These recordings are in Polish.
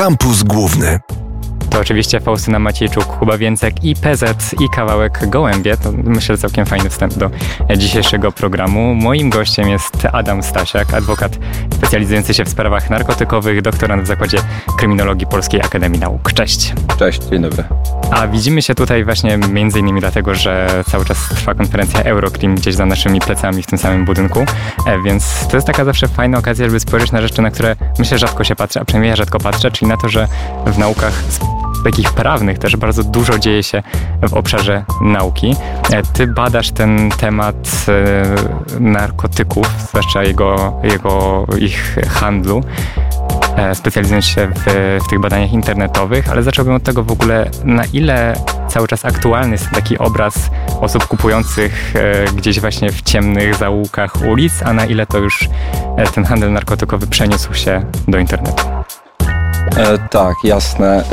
Kampus Główny. To oczywiście Faustyna Maciejczuk, Kuba Więcek i PZ i kawałek Gołębie. To myślę, że całkiem fajny wstęp do dzisiejszego programu. Moim gościem jest Adam Stasiak, adwokat specjalizujący się w sprawach narkotykowych, doktorant w Zakładzie Kryminologii Polskiej Akademii Nauk. Cześć. Cześć, dzień dobry. A widzimy się tutaj właśnie między innymi dlatego, że cały czas trwa konferencja Eurocrim gdzieś za naszymi plecami w tym samym budynku, więc to jest taka zawsze fajna okazja, żeby spojrzeć na rzeczy, na które myślę rzadko się patrzy, a przynajmniej ja rzadko patrzę, czyli na to, że w naukach takich prawnych też bardzo dużo dzieje się w obszarze nauki. Ty badasz ten temat narkotyków, zwłaszcza ich handlu, specjalizując się w tych badaniach internetowych, ale zacząłbym od tego w ogóle, na ile cały czas aktualny jest taki obraz osób kupujących gdzieś właśnie w ciemnych zaułkach ulic, a na ile to już ten handel narkotykowy przeniósł się do internetu. Tak, jasne.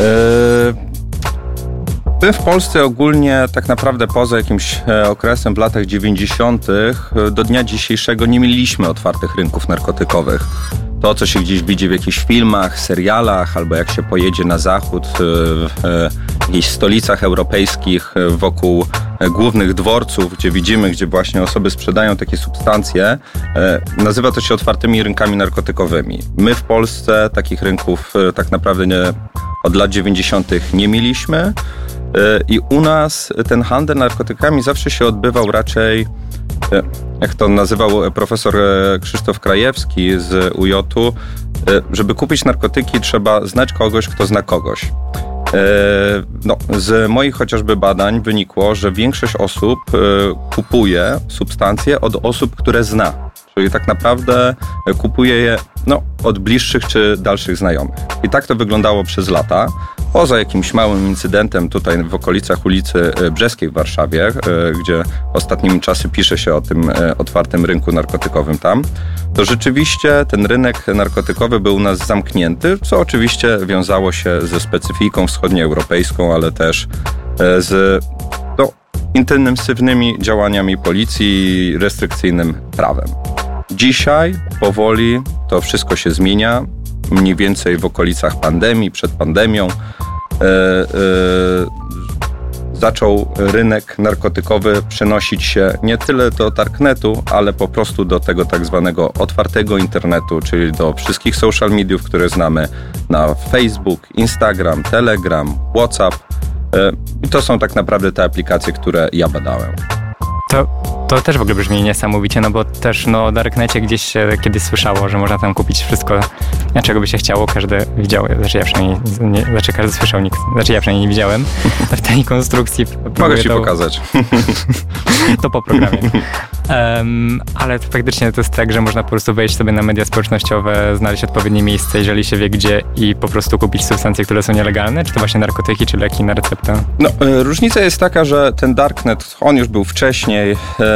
My w Polsce ogólnie tak naprawdę poza jakimś okresem w latach 90. do dnia dzisiejszego nie mieliśmy otwartych rynków narkotykowych. To, co się gdzieś widzi w jakichś filmach, serialach, albo jak się pojedzie na zachód w jakichś stolicach europejskich wokół głównych dworców, gdzie widzimy, gdzie właśnie osoby sprzedają takie substancje, nazywa to się otwartymi rynkami narkotykowymi. My w Polsce takich rynków tak naprawdę od lat 90. nie mieliśmy i u nas ten handel narkotykami zawsze się odbywał raczej, jak to nazywał profesor Krzysztof Krajewski z UJ-u, żeby kupić narkotyki trzeba znać kogoś, kto zna kogoś. Z moich chociażby badań wynikło, że większość osób kupuje substancje od osób, które zna. Czyli tak naprawdę kupuje je od bliższych czy dalszych znajomych. I tak to wyglądało przez lata. Poza jakimś małym incydentem tutaj w okolicach ulicy Brzeskiej w Warszawie, gdzie ostatnimi czasy pisze się o tym otwartym rynku narkotykowym tam, to rzeczywiście ten rynek narkotykowy był u nas zamknięty, co oczywiście wiązało się ze specyfiką wschodnioeuropejską, ale też z intensywnymi działaniami policji i restrykcyjnym prawem. Dzisiaj powoli to wszystko się zmienia, mniej więcej w okolicach pandemii, przed pandemią zaczął rynek narkotykowy przenosić się nie tyle do darknetu, ale po prostu do tego tak zwanego otwartego internetu, czyli do wszystkich social mediów, które znamy, na Facebook, Instagram, Telegram, WhatsApp. I to są tak naprawdę te aplikacje, które ja badałem. To też w ogóle brzmi niesamowicie, bo też o Darknecie gdzieś się kiedyś słyszało, że można tam kupić wszystko, czego by się chciało, każdy widział, każdy słyszał, ja przynajmniej nie widziałem w tej konstrukcji. Mogę ci pokazać. To po programie. Ale faktycznie to jest tak, że można po prostu wejść sobie na media społecznościowe, znaleźć odpowiednie miejsce, jeżeli się wie gdzie i po prostu kupić substancje, które są nielegalne, czy to właśnie narkotyki, czy leki na receptę? Różnica jest taka, że ten Darknet, on już był wcześniej,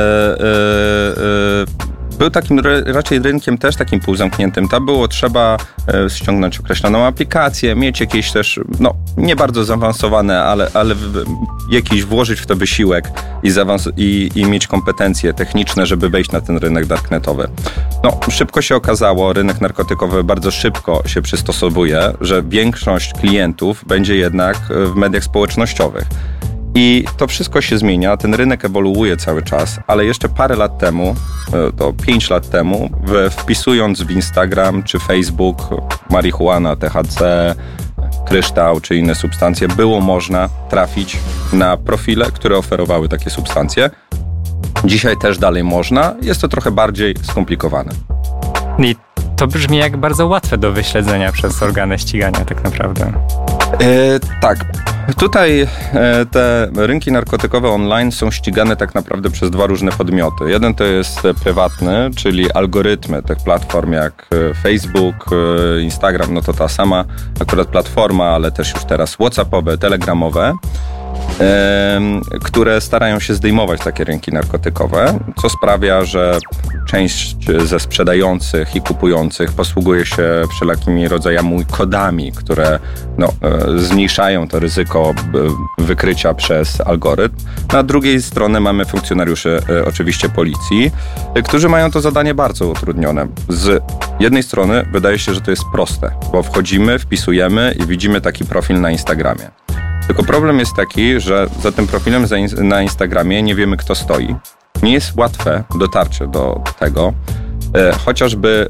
był takim raczej rynkiem też takim półzamkniętym. Tam było trzeba ściągnąć określoną aplikację, mieć jakieś też, nie bardzo zaawansowane, ale jakiś włożyć w to wysiłek i mieć kompetencje techniczne, żeby wejść na ten rynek darknetowy. Szybko się okazało, rynek narkotykowy bardzo szybko się przystosowuje, że większość klientów będzie jednak w mediach społecznościowych. I to wszystko się zmienia, ten rynek ewoluuje cały czas, ale jeszcze parę lat temu, to 5 lat temu, wpisując w Instagram czy Facebook marihuana, THC, kryształ czy inne substancje, było można trafić na profile, które oferowały takie substancje. Dzisiaj też dalej można, jest to trochę bardziej skomplikowane. I to brzmi jak bardzo łatwe do wyśledzenia przez organy ścigania tak naprawdę. Tak. Tutaj te rynki narkotykowe online są ścigane tak naprawdę przez dwa różne podmioty. Jeden to jest prywatny, czyli algorytmy tych platform jak Facebook, Instagram, to ta sama akurat platforma, ale też już teraz WhatsAppowe, telegramowe. które starają się zdejmować takie rynki narkotykowe, co sprawia, że część ze sprzedających i kupujących posługuje się wszelakimi rodzajami kodami, które zmniejszają to ryzyko wykrycia przez algorytm. Na drugiej stronie mamy funkcjonariuszy oczywiście policji, którzy mają to zadanie bardzo utrudnione. Z jednej strony wydaje się, że to jest proste, bo wchodzimy, wpisujemy i widzimy taki profil na Instagramie. Tylko problem jest taki, że za tym profilem na Instagramie nie wiemy, kto stoi. Nie jest łatwe dotarcie do tego. Chociażby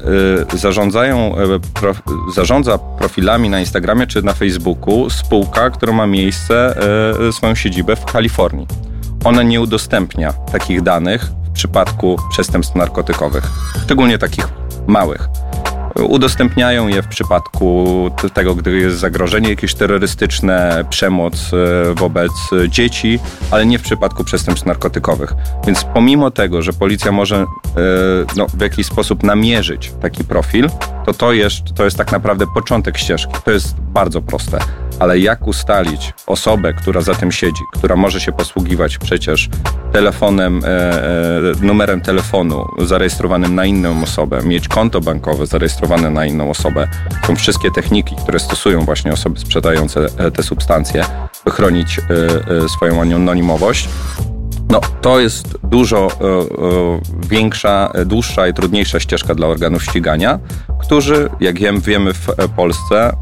zarządza profilami na Instagramie czy na Facebooku spółka, która ma swoją siedzibę w Kalifornii. Ona nie udostępnia takich danych w przypadku przestępstw narkotykowych, szczególnie takich małych. Udostępniają je w przypadku tego, gdy jest zagrożenie jakieś terrorystyczne, przemoc wobec dzieci, ale nie w przypadku przestępstw narkotykowych. Więc pomimo tego, że policja może w jakiś sposób namierzyć taki profil, to jest tak naprawdę początek ścieżki. To jest bardzo proste. Ale jak ustalić osobę, która za tym siedzi, która może się posługiwać przecież telefonem, numerem telefonu zarejestrowanym na inną osobę, mieć konto bankowe zarejestrowane na inną osobę. Są wszystkie techniki, które stosują właśnie osoby sprzedające te substancje, by chronić swoją anonimowość. To jest dużo większa, dłuższa i trudniejsza ścieżka dla organów ścigania, którzy, jak wiemy w Polsce,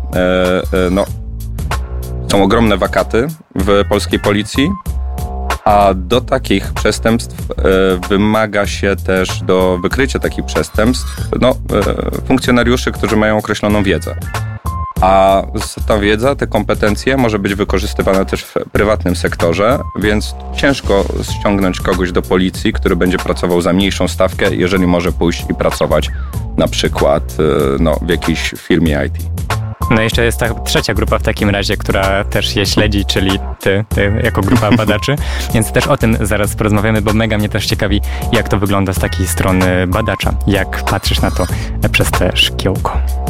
są ogromne wakaty w polskiej policji, a do takich przestępstw wymaga się też do wykrycia takich przestępstw funkcjonariuszy, którzy mają określoną wiedzę. A ta wiedza, te kompetencje może być wykorzystywana też w prywatnym sektorze, więc ciężko ściągnąć kogoś do policji, który będzie pracował za mniejszą stawkę, jeżeli może pójść i pracować na przykład w jakiejś firmie IT. Jeszcze jest ta trzecia grupa w takim razie, która też je śledzi, czyli ty jako grupa badaczy, więc też o tym zaraz porozmawiamy, bo mega mnie też ciekawi, jak to wygląda z takiej strony badacza, jak patrzysz na to przez te szkiełko.